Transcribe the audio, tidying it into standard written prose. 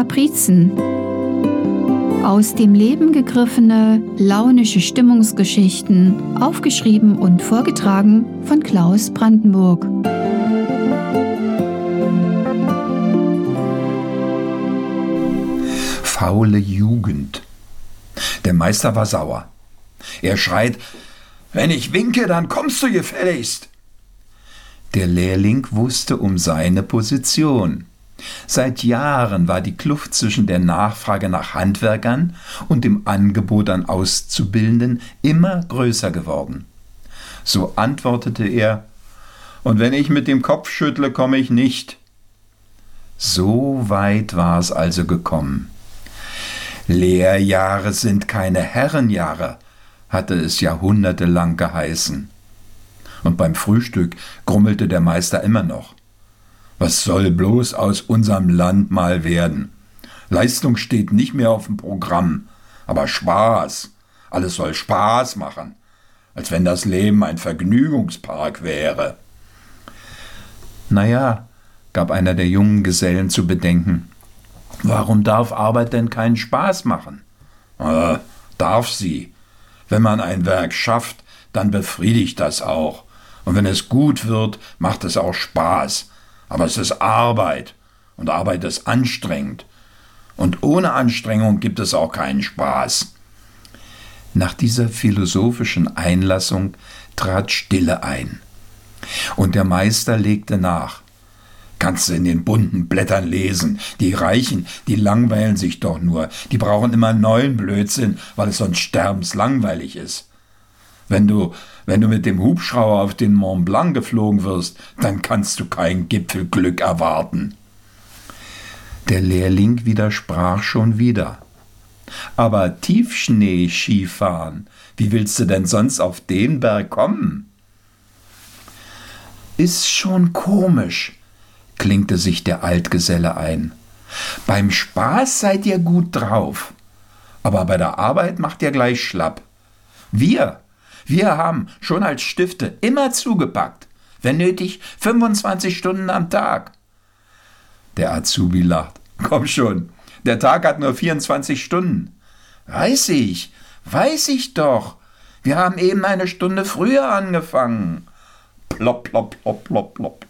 Kaprizen. Aus dem Leben gegriffene, launische Stimmungsgeschichten, aufgeschrieben und vorgetragen von Klaus Brandenburg. Faule Jugend. Der Meister war sauer. Er schreit: »Wenn ich winke, dann kommst du gefälligst!« Der Lehrling wusste um seine Position. Seit Jahren war die Kluft zwischen der Nachfrage nach Handwerkern und dem Angebot an Auszubildenden immer größer geworden. So antwortete er: »Und wenn ich mit dem Kopf schüttle, komme ich nicht.« So weit war es also gekommen. Lehrjahre sind keine Herrenjahre, hatte es jahrhundertelang geheißen. Und beim Frühstück grummelte der Meister immer noch: »Was soll bloß aus unserem Land mal werden? Leistung steht nicht mehr auf dem Programm, aber Spaß. Alles soll Spaß machen, als wenn das Leben ein Vergnügungspark wäre.« »Naja«, gab einer der jungen Gesellen zu bedenken, »warum darf Arbeit denn keinen Spaß machen?« »Darf sie. Wenn man ein Werk schafft, dann befriedigt das auch. Und wenn es gut wird, macht es auch Spaß. Aber es ist Arbeit. Und Arbeit ist anstrengend. Und ohne Anstrengung gibt es auch keinen Spaß.« Nach dieser philosophischen Einlassung trat Stille ein. Und der Meister legte nach: »Kannst du in den bunten Blättern lesen. Die Reichen, die langweilen sich doch nur. Die brauchen immer neuen Blödsinn, weil es sonst sterbenslangweilig ist. Wenn du mit dem Hubschrauber auf den Mont Blanc geflogen wirst, dann kannst du kein Gipfelglück erwarten.« Der Lehrling widersprach schon wieder: »Aber Tiefschnee-Skifahren, wie willst du denn sonst auf den Berg kommen?« »Ist schon komisch«, klinkte sich der Altgeselle ein. »Beim Spaß seid ihr gut drauf, aber bei der Arbeit macht ihr gleich schlapp. Wir haben schon als Stifte immer zugepackt, wenn nötig 25 Stunden am Tag.« Der Azubi lacht: »Komm schon, der Tag hat nur 24 Stunden.« Weiß ich doch. Wir haben eben eine Stunde früher angefangen.« Plopp, plopp, plopp, plopp, plopp.